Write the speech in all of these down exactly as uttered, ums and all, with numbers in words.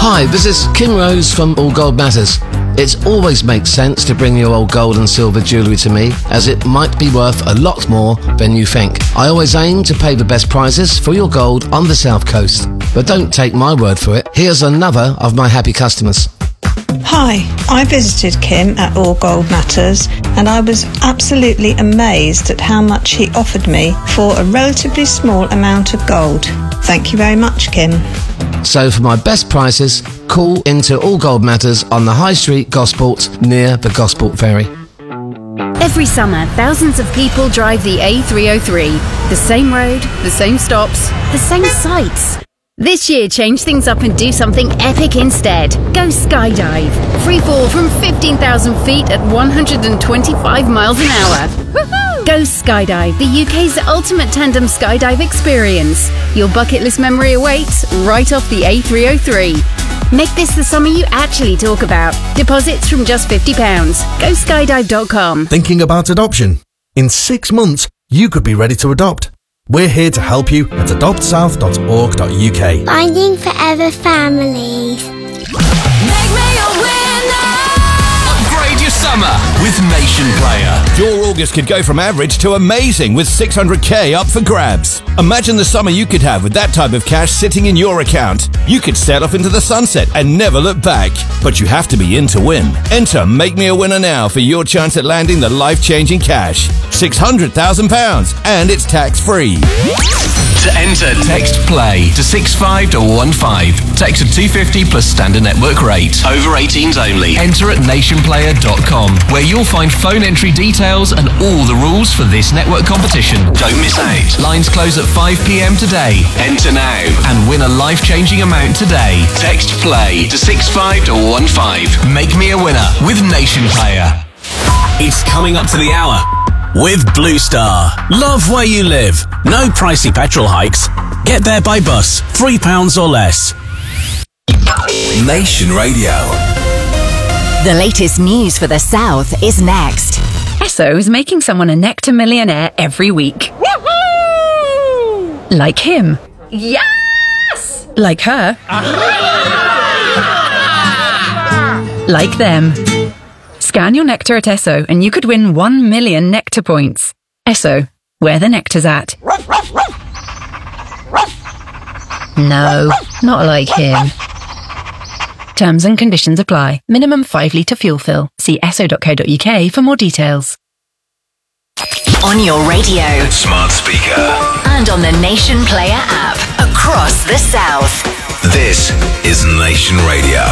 Hi, this is Kim Rose from All Gold Matters. It always makes sense to bring your old gold and silver jewellery to me, as it might be worth a lot more than you think. I always aim to pay the best prices for your gold on the South Coast. But don't take my word for it. Here's another of my happy customers. Hi, I visited Kim at All Gold Matters and I was absolutely amazed at how much he offered me for a relatively small amount of gold. Thank you very much, Kim. So for my best prices, call into All Gold Matters on the High Street, Gosport, near the Gosport Ferry. Every summer, thousands of people drive the A three oh three. The same road, the same stops, the same sights. This year, change things up and do something epic instead. Go skydive. Free fall from fifteen thousand feet at one hundred twenty-five miles an hour. Woohoo! Go skydive, the U K's ultimate tandem skydive experience. Your bucket list memory awaits right off the A three oh three. Make this the summer you actually talk about. Deposits from just fifty pounds. Go skydive dot com. Thinking about adoption? In six months, you could be ready to adopt. We're here to help you at adopt south dot org dot U K. Finding Forever Families. Make me a winner! Upgrade your summer with Nation Player. Your August could go from average to amazing with six hundred k up for grabs. Imagine the summer you could have with that type of cash sitting in your account. You could sail off into the sunset and never look back. But you have to be in to win. Enter Make Me a Winner now for your chance at landing the life-changing cash. six hundred thousand pounds and it's tax-free. To enter, text PLAY to six five one one five. Text at two fifty plus standard network rate. Over eighteens only. Enter at nation player dot com, where you'll find phone entry details and all the rules for this network competition. Don't miss out. Lines close at five p.m. today. Enter now and win a life-changing amount today. Text PLAY to six five one one five. Make me a winner with Nation Player. It's coming up to the hour. With Blue Star. Love where you live. No pricey petrol hikes. Get there by bus. Three pounds or less. Nation Radio. The latest news for the South is next. Esso is making someone a Nectar millionaire every week. Woohoo! Like him. Yes! Like her. Like them. Scan your Nectar at Esso and you could win one million Nectar points. Esso, where the nectar's at. No, not like him. Terms and conditions apply. Minimum five litre fuel fill. See esso dot co dot U K for more details. On your radio. Smart speaker. And on the Nation Player app. Across the South. This is Nation Radio.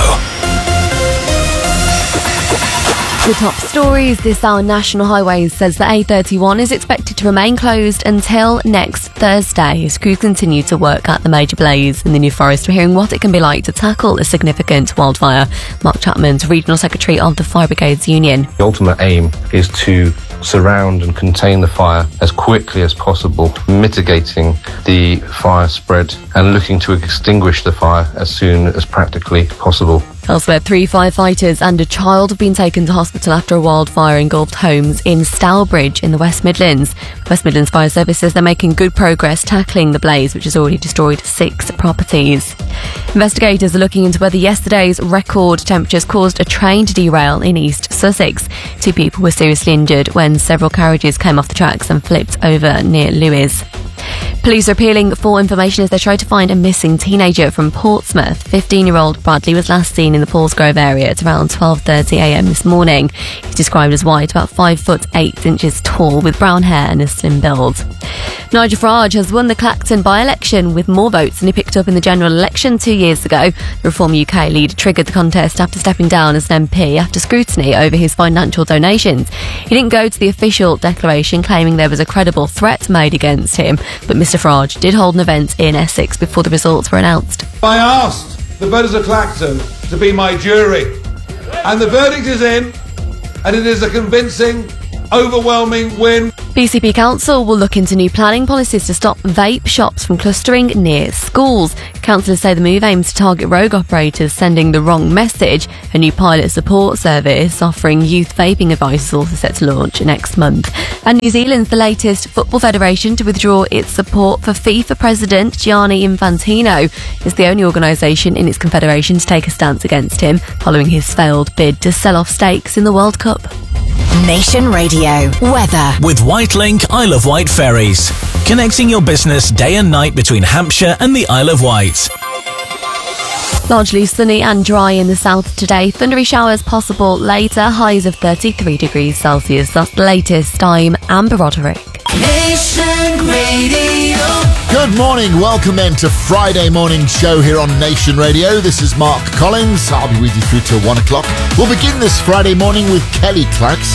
The top stories this hour. National Highways says the A thirty-one is expected to remain closed until next Thursday as crews continue to work at the major blaze in the New Forest. We're hearing what it can be like to tackle a significant wildfire. Mark Chapman's Regional Secretary of the Fire Brigades Union. The ultimate aim is to surround and contain the fire as quickly as possible, mitigating the fire spread and looking to extinguish the fire as soon as practically possible. Elsewhere, three firefighters and a child have been taken to hospital after a wildfire engulfed homes in Stourbridge in the West Midlands. West Midlands Fire Service says they're making good progress tackling the blaze, which has already destroyed six properties. Investigators are looking into whether yesterday's record temperatures caused a train to derail in East Sussex. Two people were seriously injured when several carriages came off the tracks and flipped over near Lewes. Police are appealing for information as they try to find a missing teenager from Portsmouth. fifteen-year-old Bradley was last seen in the Paulsgrove area at around twelve thirty a m this morning. He's described as white, about five foot eight inches tall, with brown hair and a slim build. Nigel Farage has won the Clacton by-election with more votes than he picked up in the general election two years ago. The Reform U K leader triggered the contest after stepping down as an M P after scrutiny over his financial donations. He didn't go to the official declaration claiming there was a credible threat made against him, but Mister Farage did hold an event in Essex before the results were announced. I asked the voters of Clacton to be my jury, and the verdict is in, and it is a convincing, overwhelming win B C P Council will look into new planning policies to stop vape shops from clustering near schools. Councillors say the move aims to target rogue operators sending the wrong message. A new pilot support service offering youth vaping advice is also set to launch next month. And New Zealand's the latest football federation to withdraw its support for FIFA President Gianni Infantino. It's the only organisation in its confederation to take a stance against him following his failed bid to sell off stakes in the World Cup. Nation Radio weather with Whitelink Isle of Wight ferries, connecting your business day and night between Hampshire and the Isle of Wight. Largely sunny and dry in the south today. Thundery showers possible later. Highs of thirty-three degrees Celsius. That's the latest. I'm Amber Roderick. Nation Radio. Good morning. Welcome then to Friday morning show here on Nation Radio. This is Mark Collins. I'll be with you through till one o'clock. We'll begin this Friday morning with Kelly Clarkson.